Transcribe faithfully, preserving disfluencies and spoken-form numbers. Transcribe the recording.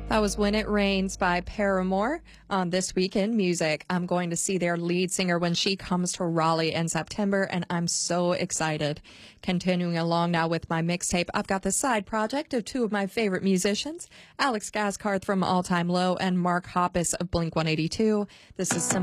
That was When It Rains by Paramore on This Week in Music. I'm going to see their lead singer when she comes to Raleigh in September, and I'm so excited. Continuing along now with my mixtape, I've got the side project of two of my favorite musicians, Alex Gaskarth from All Time Low and Mark Hoppus of Blink one eighty-two. This is some